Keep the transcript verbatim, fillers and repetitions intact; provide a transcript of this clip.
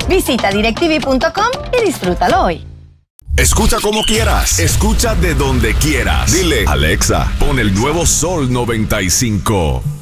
Visita directv punto com y disfrútalo hoy. Escucha como quieras. Escucha de donde quieras. Dile, Alexa, pon el nuevo Sol noventa y cinco.